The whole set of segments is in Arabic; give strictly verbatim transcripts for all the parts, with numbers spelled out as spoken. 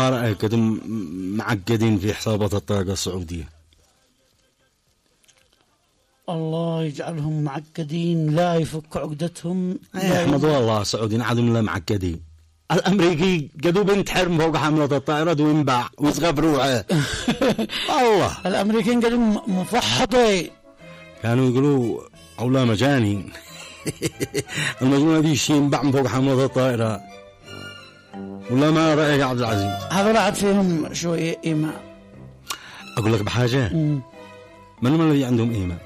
ما رأيك كدم معقدين في حسابات الطاقة السعودية؟ الله يجعلهم معقدين، لا يفك عقدتهم. يا أحمد والله السعوديين عادهم لا معقدين. الأمريكي قدو بنت حرم فوق حملة الطائرة وينباع ويسغب روحه. والله الأمريكيين قدو مفحطي، كانوا يقولوا أولا مجانين. المجنون دي شيء ينباع من فوق حملة الطائرة. ولا ما رأيك يا عبد العزيز؟ هذا لعب فيهم شوية إيمان. أقول لك بحاجة، من هم اللي عندهم إيمان؟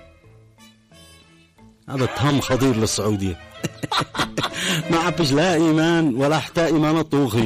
هذا اتهام خطير للسعودية. ما عبش لا إيمان ولا حتى إيمان الطوخي.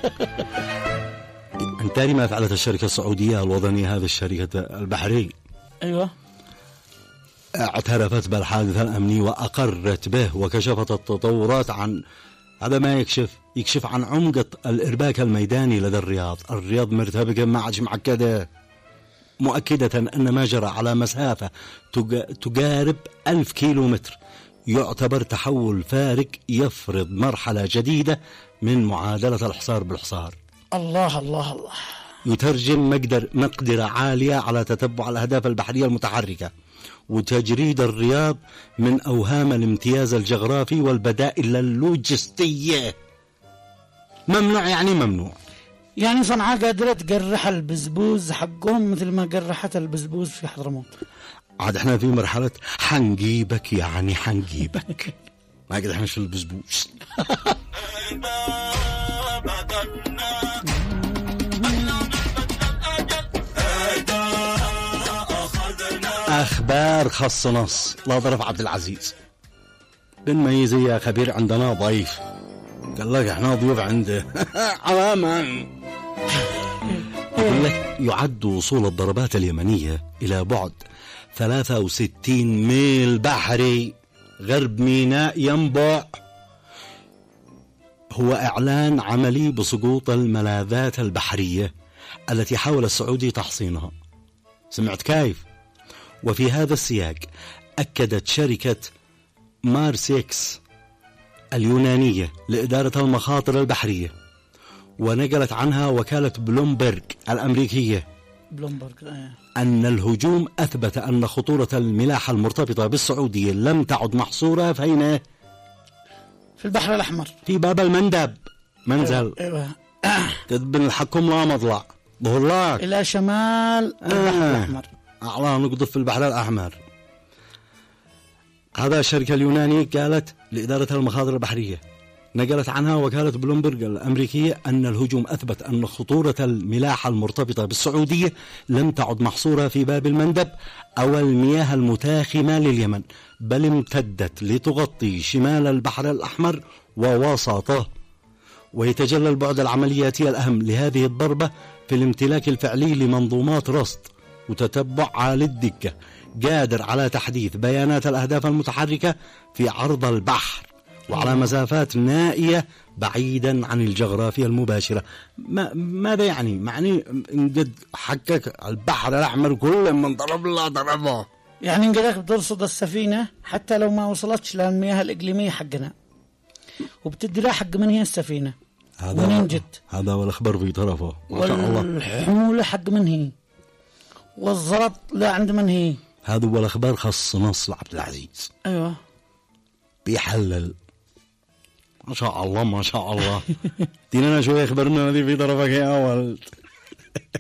انت ما فعلت الشركة السعودية الوطنية هذه الشركة البحرية؟ أيوة، اعترفت بالحادث الأمني وأقرت به وكشفت التطورات عن هذا ما يكشف يكشف عن عمق الإرباك الميداني لدى الرياض. الرياض مرتبكة ما عادش معقدة، مؤكدة أن ما جرى على مسافة تقارب ألف كيلو متر يعتبر تحول فارق يفرض مرحلة جديدة من معادلة الحصار بالحصار. الله الله الله. يترجم مقدر مقدرة عالية على تتبع الأهداف البحرية المتحركة وتجريد الرياض من أوهام الامتياز الجغرافي والبدائل اللوجستية. ممنوع يعني ممنوع. يعني صنعاء قادرة تقرح البزبوز حقهم مثل ما قرحت البزبوز في حضرموت. عاد احنا في مرحلة حنجيبك يعني حنجيبك. ما قد احنا شو البزبوز. أخبار خاص نص لا ضرب عبد العزيز بنميز يا خبير. عندنا ضيف قال لك احنا ضيوف عنده. عواما يقول لك يعد وصول الضربات اليمنية إلى بعد ثلاثة وستين ميل بحري غرب ميناء ينبع هو إعلان عملي بسقوط الملاذات البحرية التي حاول السعودي تحصينها. سمعت كيف؟ وفي هذا السياق أكدت شركة مارسيكس اليونانية لإدارة المخاطر البحرية ونقلت عنها وكالة بلومبرج الأمريكية بلومبرج أن الهجوم أثبت أن خطورة الملاحة المرتبطة بالسعودية لم تعد محصورة فين؟ في البحر الأحمر في باب المندب منزل. أيوة. تدبن الحكم لا مضلع ظهر إلى شمال البحر آه. الأحمر أعلى نقضف في البحر الأحمر. هذا الشركة اليونانية قالت لإدارة المخاطر البحرية نقلت عنها وكالة بلومبرج الأمريكية أن الهجوم أثبت أن خطورة الملاحة المرتبطة بالسعودية لم تعد محصورة في باب المندب أو المياه المتاخمة لليمن، بل امتدت لتغطي شمال البحر الأحمر ووسطه. ويتجلى البعد العملياتي الأهم لهذه الضربة في الامتلاك الفعلي لمنظومات رصد وتتبع عالي الدقة قادر على تحديث بيانات الأهداف المتحركة في عرض البحر وعلى مسافات نائية بعيدا عن الجغرافيا المباشرة. ما ماذا يعني؟ معني قد حكك البحر الأحمر كله من ضرب الله ضربه. يعني قدك بترصد السفينة حتى لو ما وصلتش للمياه الإقليمية حقنا وبتدي لها حق من هي السفينة ومنين جت. هذا والأخبار في طرفه ما شاء الله. والحمولة حق من هي والزرط لا عند من هي. هذا والأخبار خاص نص لعبد العزيز. أيوة بيحلل ما شاء الله ما شاء الله. دينا شوي أخبرنا هذه في طرفك يا أول.